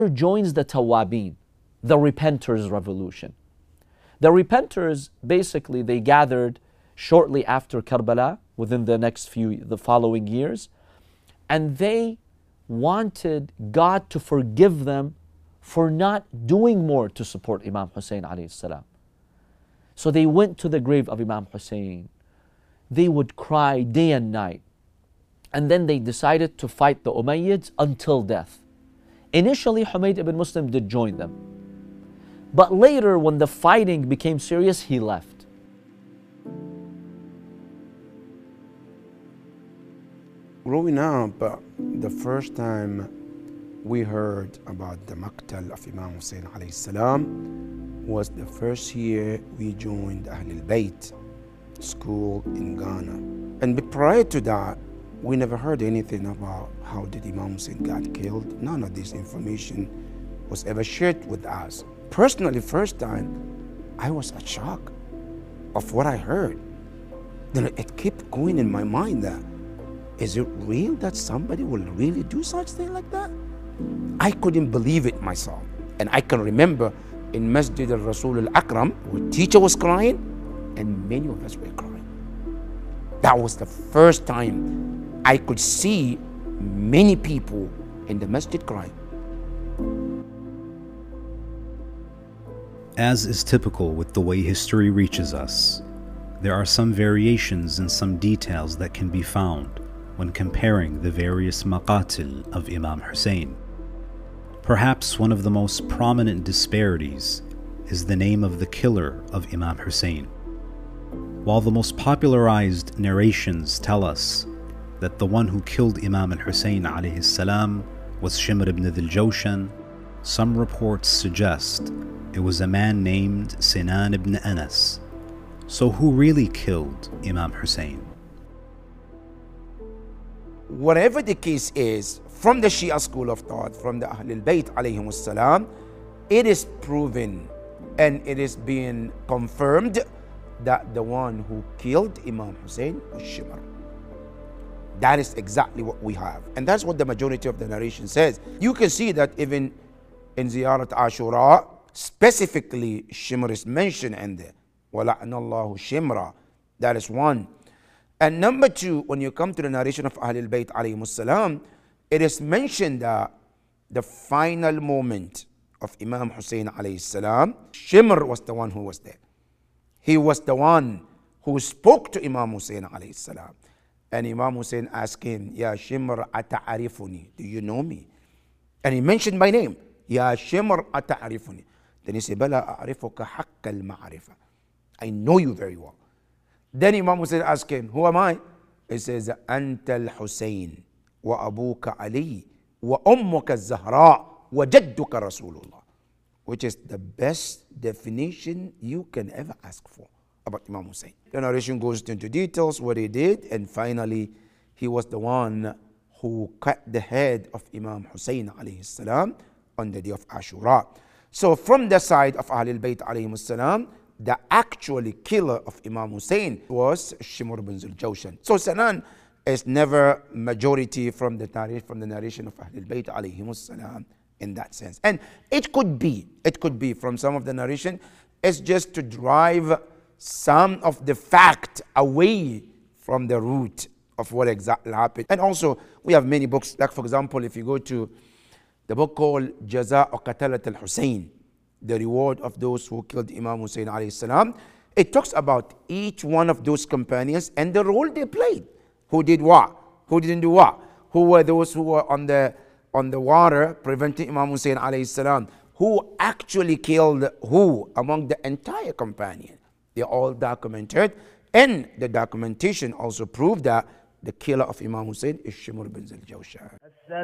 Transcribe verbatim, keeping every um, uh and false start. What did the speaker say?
joins the Tawabin, the repenters revolution. The repenters, basically, they gathered shortly after Karbala, within the next few, the following years, and they wanted God to forgive them for not doing more to support Imam Hussein alayhi salam. So they went to the grave of Imam Hussein. They would cry day and night. And then they decided to fight the Umayyads until death. Initially, Humayd ibn Muslim did join them. But later, when the fighting became serious, he left. Growing up, uh, the first time we heard about the Maqtal of Imam Hussein alayhi salam was the first year we joined Ahlul Bayt school in Ghana. And prior to that, we never heard anything about how did Imam Hussein got killed. None of this information was ever shared with us. Personally, first time, I was at shock of what I heard. Then it kept going in my mind that, is it real that somebody will really do such thing like that? I couldn't believe it myself. And I can remember in Masjid al-Rasul al-Akram, where teacher was crying, and many of us were crying. That was the first time I could see many people in the masjid crying. As is typical with the way history reaches us, there are some variations and some details that can be found when comparing the various maqatil of Imam Hussein. Perhaps one of the most prominent disparities is the name of the killer of Imam Hussein. While the most popularized narrations tell us that the one who killed Imam al-Hussein alayhi salam was Shimr ibn Dhil-Jawshan, some reports suggest it was a man named Sinan ibn Anas. So who really killed Imam Hussein? Whatever the case is, from the Shia school of thought, from the Ahlul Bayt alayhim salam, it is proven and it is being confirmed that the one who killed Imam Hussein was Shimr. That is exactly what we have. And that's what the majority of the narration says. You can see that even in Ziyarat Ashura, specifically Shimr is mentioned in there. وَلَعْنَ اللَّهُ Shimra. That is one. And number two, when you come to the narration of Ahlul Bayt alayhim salam, it is mentioned that the final moment of Imam Hussein alayhi salam, Shimr was the one who was there. He was the one who spoke to Imam Hussein alayhi salam. And Imam Hussein asked him, Ya Shimr ata'arifuni, do you know me? And he mentioned my name, Ya Shimr ata'arifuni. Then he said, Bala a'arifuka haqqa al-ma'arifa. I know you very well. Then Imam Hussein asked him, who am I? He says, Anta al-Hussein, wa abuka Ali, wa ummuka al-Zahra, wa jadduka Rasulullah. Which is the best definition you can ever ask for about Imam Hussein. The narration goes into details what he did, and finally he was the one who cut the head of Imam Hussein alayhi salam on the day of Ashura. So from the side of Ahlul Bayt alayhi salam, the actual killer of Imam Hussein was Shimr ibn Dhil-Jawshan. So Sinan is never majority from the narration, from the narration of Ahlul Bayt alayhi salam in that sense. And it could be, it could be from some of the narration, it's just to drive some of the fact away from the root of what exactly happened. And also, we have many books, like for example, if you go to the book called Jaza'u Qatalat al-Hussein, the reward of those who killed Imam Hussein alayhi salam, it talks about each one of those companions and the role they played. Who did what? Who didn't do what? Who were those who were on the on the water preventing Imam Hussein alayhi salam? Who actually killed who among the entire companion? They all documented, and the documentation also proved that the killer of Imam Hussein is Shimr ibn Dhil-Jawshan.